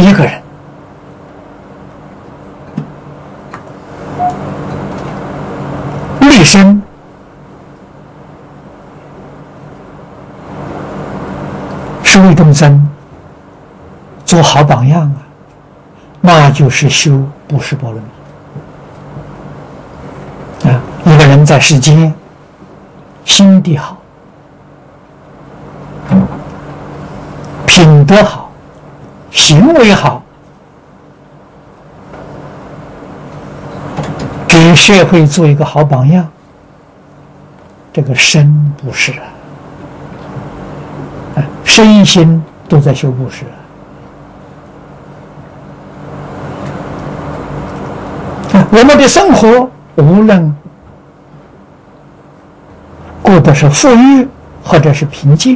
一个人立身是为众生做好榜样啊，那就是修布施波罗蜜啊。一个人在世间心地好，品德好，行为好，给社会做一个好榜样，这个身布施啊，身心都在修布施啊。我们的生活无论过的是富裕或者是贫贱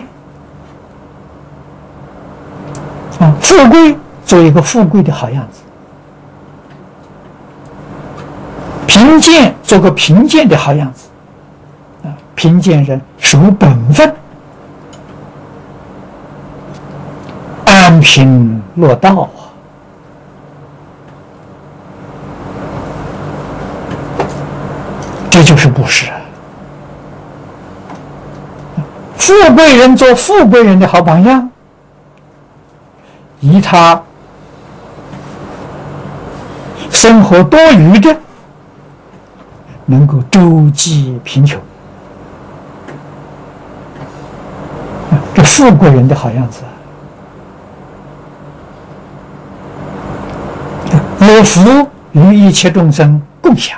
啊，富贵做一个富贵的好样子，贫贱做个贫贱的好样子啊。贫贱人守本分，安贫乐道啊，这就是布施啊。富贵人做富贵人的好榜样，以他生活多余的能够周济贫穷，这富贵人的好样子有福与一切众生共享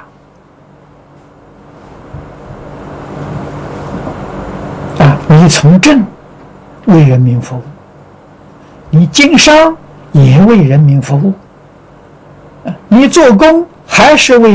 啊！你从政为人民服务，你经商也为人民服务，你做工还是为